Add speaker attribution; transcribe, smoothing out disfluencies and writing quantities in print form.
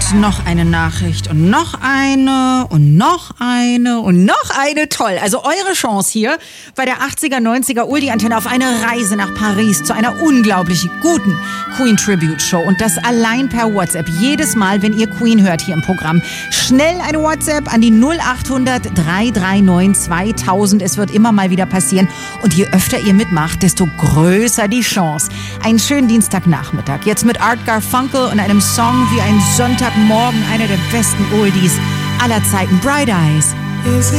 Speaker 1: noch eine Nachricht und noch eine und noch eine und noch eine. Toll. Also eure Chance hier bei der 80er, 90er Oldie-Antenne auf eine Reise nach Paris zu einer unglaublich guten Queen-Tribute-Show. Und das allein per WhatsApp. Jedes Mal, wenn ihr Queen hört hier im Programm. Schnell eine WhatsApp an die 0800 339 2000. Es wird immer mal wieder passieren. Und je öfter ihr mitmacht, desto größer die Chance. Einen schönen Dienstagnachmittag. Jetzt mit Art Garfunkel und einem Song wie ein Sonntagmorgen, einer der besten Oldies aller Zeiten, Bright Eyes.